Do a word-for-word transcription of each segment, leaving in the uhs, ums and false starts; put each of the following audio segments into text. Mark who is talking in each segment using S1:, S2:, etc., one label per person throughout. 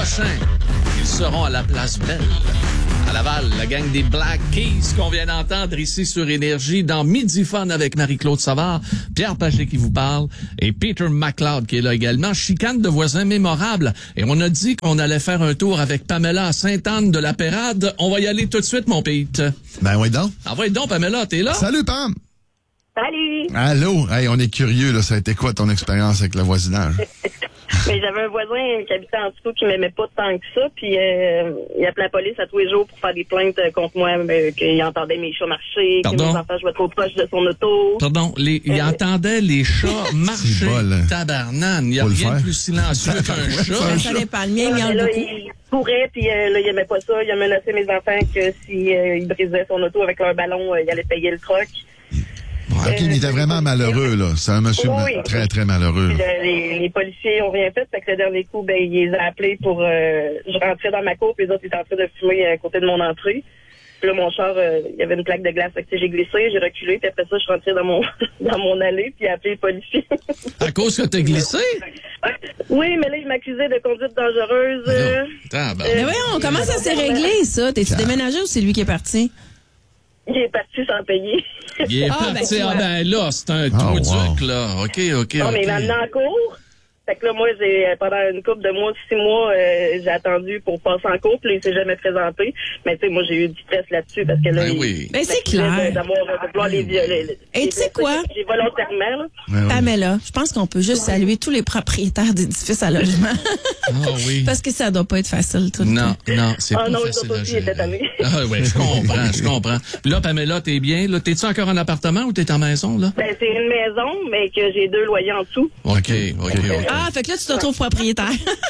S1: prochain, ils seront à la Place Belle. À Laval, la gang des Black Keys qu'on vient d'entendre ici sur Énergie dans Midi Fun avec Marie-Claude Savard, Pierre Pagé qui vous parle et Peter McLeod qui est là également. Chicane de voisins mémorable. Et on a dit qu'on allait faire un tour avec Pamela à Sainte-Anne-de-la-Pérade. On va y aller tout de suite, mon Pete.
S2: Ben oui donc.
S1: Ah ouais donc, Pamela, t'es là?
S2: Salut, Pam!
S3: Salut!
S2: Allô? Hey, on est curieux, là. Ça a été quoi ton expérience avec le voisinage?
S3: Mais j'avais un voisin qui habitait en dessous qui m'aimait pas tant que ça, puis euh, il appelait la police à tous les jours pour faire des plaintes contre moi, euh, qu'il entendait mes chats marcher,
S1: Pardon?
S3: que mes enfants jouaient trop proche de son auto.
S1: Pardon, les, il
S3: Euh,
S1: entendait les chats marcher.
S2: bol, hein.
S1: Tabarnane, il n'y a
S2: Faut le
S1: rien de
S2: faire.
S1: plus silencieux qu'un chat.
S4: Ben, ça dépend. Le mien, il y en a
S3: là,
S4: beaucoup.
S3: il courait, puis euh, là, il aimait pas ça. Il a menacé mes enfants que si euh, ils brisaient son auto avec leur ballon, euh, il allait payer le troc.
S2: OK, il était vraiment malheureux, là. C'est un monsieur
S3: Oui,
S2: ma-
S3: oui.
S2: très, très malheureux.
S3: Puis,
S2: là.
S3: euh, les, les policiers ont rien fait, fait que le dernier coup, ben, ils les ont appelés pour... Euh, je rentrais dans ma cour, puis les autres étaient en train de fumer à côté de mon entrée. Puis là, mon char, euh, il y avait une plaque de glace, fait que j'ai glissé, j'ai reculé, puis après ça, je suis rentrée dans mon dans mon allée, puis j'ai appelé les policiers.
S1: À cause que t'as glissé?
S3: Oui, mais là, ils m'accusaient de conduite dangereuse. euh,
S1: Tabarnak.
S4: Mais voyons, comment ça s'est réglé, ça? T'es-tu déménagé ou c'est lui qui est parti?
S3: il est parti sans payer.
S1: Il est
S4: Ah, ben,
S1: parti.
S4: tu
S1: Ah
S4: vois.
S1: ben là, c'est un
S2: Ah,
S1: trou
S2: wow.
S1: duc, là. OK, OK,
S3: Non, mais il m'a
S1: OK.
S3: amené en cours. Fait que là, moi, j'ai pendant une couple de mois, six mois, euh, j'ai attendu pour passer en cours, puis là, il s'est jamais présenté. Mais tu sais, moi, j'ai eu du stress là-dessus parce que là,
S1: Ben
S3: il-
S1: oui.
S4: Ben, c'est
S3: il m'accusait
S4: clair.
S3: de- d'avoir de vouloir les violer.
S4: Et tu sais quoi?
S3: J'ai volontairement, là.
S2: Ouais, ouais.
S4: Pamela, je pense qu'on peut juste saluer tous les propriétaires d'édifices à logement.
S1: Ah oui.
S4: Parce que ça doit pas être facile tout le
S1: Non,
S4: temps.
S1: non, c'est
S3: Ah
S1: pas
S3: non, les
S1: facile
S3: autres
S1: à
S3: aussi
S1: gérer.
S3: étaient tannés.
S1: Ah ouais, je comprends, je comprends. Puis là, Pamela, t'es bien? Là, t'es-tu encore en appartement ou t'es en maison, là?
S3: Ben, c'est une maison, mais que j'ai deux loyers en dessous.
S1: OK, OK, OK.
S4: Ah, fait que là, tu te retrouves propriétaire.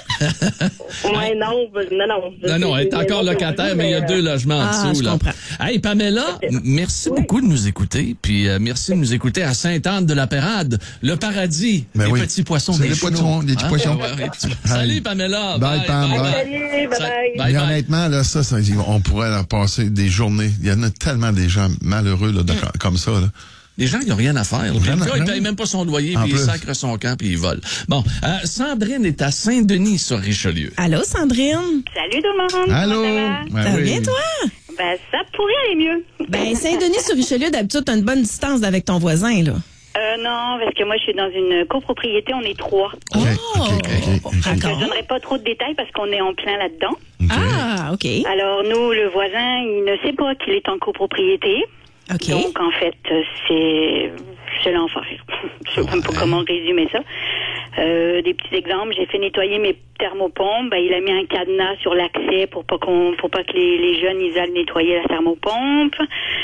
S3: Ouais, non, ben, non, non.
S1: Non, non, elle est encore locataire, mais il y a deux logements en
S4: Ah,
S1: dessous,
S4: je
S1: là.
S4: comprends.
S1: Hey, Pamela, m- merci beaucoup de nous écouter, puis euh, merci de nous écouter à Sainte-Anne-de-la-Pérade, le paradis
S2: Ben
S1: des
S2: oui.
S1: petits poissons,
S2: C'est
S1: des
S2: les
S1: chenaux.
S2: poissons, des petits
S1: Hein?
S2: poissons.
S1: Ouais, ouais, les petits- Salut, Pamela.
S2: Bye, Pam, bye.
S3: Salut, bye
S1: Ça-
S3: bye.
S1: bye,
S2: Mais
S1: bye.
S2: honnêtement, là, ça, ça, on pourrait leur passer des journées. Il y en a tellement des gens malheureux, là, de- comme ça, là.
S1: Les gens, ils n'ont rien à faire. Puis
S2: Rien
S1: le
S2: à
S1: gars, il
S2: faire.
S1: paye même pas son loyer,
S2: En
S1: puis il
S2: plus.
S1: sacre son camp, puis il vole. Bon, euh, Sandrine est à Saint-Denis, sur Richelieu.
S4: Allô, Sandrine?
S5: Salut tout le monde.
S2: Allô?
S5: Comment ça va?
S2: Ben
S4: Ça va
S2: oui.
S4: bien, toi?
S5: Ben, ça pourrait aller mieux.
S4: Ben, Saint-Denis-sur-Richelieu, d'habitude, t'as une bonne distance avec ton voisin, là.
S5: Euh, non, parce que moi, je suis dans une copropriété, on est trois.
S2: OK, OK, OK, OK.
S5: Je ne
S4: D'accord.
S5: donnerai pas trop de détails parce qu'on est en plein là-dedans.
S4: Ah, OK.
S5: Alors, nous, le voisin, il ne sait pas qu'il est en copropriété.
S4: OK.
S5: Donc, en fait, euh, c'est c'est l'enfer. Je ne sais même pas comment résumer ça. Euh, des petits exemples, j'ai fait nettoyer mes thermopompes. Ben, il a mis un cadenas sur l'accès pour pas qu'on, pour pas que les, les jeunes ils aillent nettoyer la thermopompe.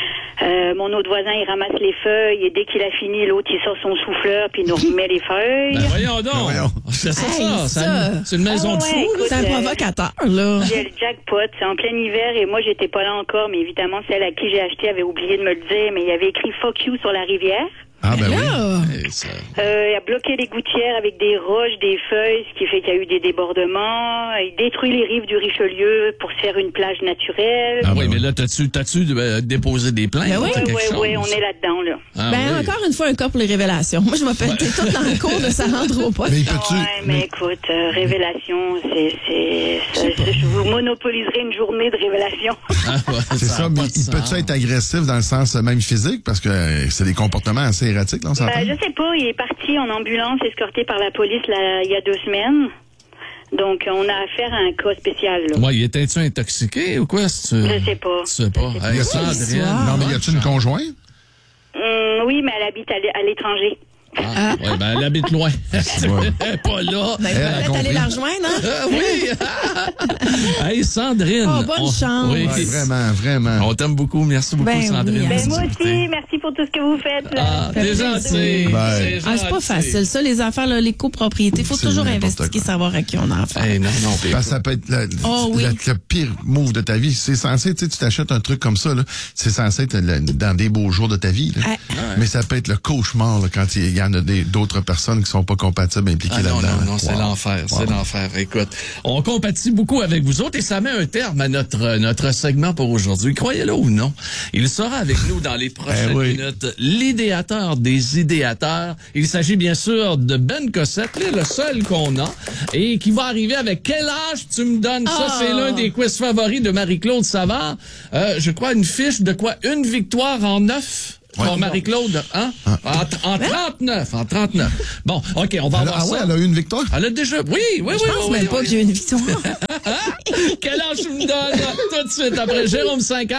S5: Euh, mon autre voisin, il ramasse les feuilles et dès qu'il a fini, l'autre, il sort son souffleur puis il nous remet les feuilles.
S1: Ben voyons donc.
S2: voyons.
S1: C'est ça,
S4: Hey,
S1: ça.
S4: ça.
S1: ça- C'est une maison
S5: Ah
S1: de
S5: ouais,
S1: fous.
S5: écoute,
S4: C'est un
S5: euh,
S4: provocateur, là.
S5: J'ai le jackpot, c'est en plein hiver et moi j'étais pas là encore, mais évidemment celle à qui j'ai acheté avait oublié de me le dire, mais il y avait écrit fuck you sur la rivière.
S2: Ah, ben oui.
S4: Là,
S1: Et ça-
S5: Euh, il a bloqué les gouttières avec des roches, des feuilles, ce qui fait qu'il y a eu des débordements. Il détruit les rives du Richelieu pour se faire une plage naturelle.
S1: Ah oui,
S2: ben
S1: mais
S2: oui.
S1: là, t'as-tu, t'as-tu euh, déposé des plaintes?
S4: Ben oui.
S1: T'as
S5: Oui,
S1: quelque
S5: oui,
S1: chose?
S5: oui, on est là-dedans, là.
S1: Ah
S4: ben,
S1: oui.
S4: encore une fois, un cas pour les révélations. Moi, je vais péter tout dans le cours de ça rentre au poste.
S2: Mais il peut-tu...
S5: Ouais, mais écoute, euh, révélation, c'est, c'est, c'est- c'est- je vous monopoliserai une journée de révélation.
S1: Ah ouais,
S2: C'est
S1: ça
S2: ça,
S1: a
S2: mais
S1: pas de
S2: il
S1: sens.
S2: peut-tu être agressif dans le sens euh, même physique? Parce que euh, c'est des comportements assez erratiques, là, on s'entend?
S5: Ben, je sais pas, il est parti en ambulance, escorté par la police là, il y a deux semaines. Donc, on a affaire à un cas spécial, là.
S1: Ouais, il était-tu intoxiqué ou quoi? Si tu...
S5: Je sais pas.
S1: Tu sais pas.
S5: Je sais
S1: Hey,
S2: pas.
S1: Sandrine.
S2: Non, mais y a-tu une conjointe?
S5: Hum, oui, mais elle habite à l'é- à l'étranger.
S1: Ah, ouais, ben, elle habite loin. Elle est pas là.
S4: Ben,
S2: Elle a
S4: peut-être
S2: compris.
S4: aller la rejoindre, hein?
S1: Ah oui! Hey, Sandrine.
S4: Oh, bonne chance.
S1: Oui.
S2: Ouais, vraiment, vraiment.
S1: On t'aime beaucoup. Merci beaucoup,
S4: Ben
S1: Sandrine.
S4: oui,
S5: Ben,
S1: Merci
S5: moi
S1: d'écouter.
S5: aussi, merci pour tout ce que vous faites. là.
S1: Ah,
S5: Ça
S1: t'es
S5: fait
S1: gentil.
S5: plaisir.
S2: Ben.
S4: Ah, c'est pas
S1: gentil.
S4: facile. Ça, les affaires, là, les copropriétés, faut
S2: C'est
S4: toujours
S2: n'importe
S4: investiguer,
S2: quoi.
S4: savoir à qui on a affaire.
S1: Hey, non, non, puis-
S2: Parce que ça peut être le,
S4: Oh, oui.
S2: le- le pire move de ta vie. C'est censé, tu sais, tu t'achètes un truc comme ça, là. C'est censé être le- dans des beaux jours de ta vie, là.
S4: Ah.
S2: Mais ça peut être le cauchemar, là, quand il y en a des- d'autres personnes qui sont pas compatibles impliquées
S1: Ah non,
S2: là-dedans.
S1: non,
S2: là.
S1: non, c'est
S2: Wow.
S1: l'enfer, c'est
S2: Wow.
S1: l'enfer. Écoute, on compatit beaucoup beaucoup avec vous autres et ça met un terme à notre notre segment pour aujourd'hui. Croyez-le ou non, il sera avec nous dans les prochaines
S2: eh oui.
S1: minutes. L'idéateur des idéateurs. Il s'agit bien sûr de Ben Cossette, là, le seul qu'on a, et qui va arriver avec quel âge tu me donnes? Ça,
S4: Oh.
S1: c'est l'un des quiz favoris de Marie-Claude Savard. Euh, je crois une fiche de quoi? Une victoire en neuf?
S2: Ouais.
S1: Pour Marie-Claude, hein? En, en trente-neuf, en trente-neuf. Bon, OK, on va
S2: Alors,
S1: voir
S2: ah ouais,
S1: ça.
S2: elle a eu une victoire?
S1: Elle a déjà... Oui, oui, oui.
S4: Je pense
S1: oui,
S4: même
S1: oui,
S4: pas
S1: oui.
S4: que j'ai eu une victoire.
S1: Quel âge tu me donnes? Tout de suite après Jérôme cinquante.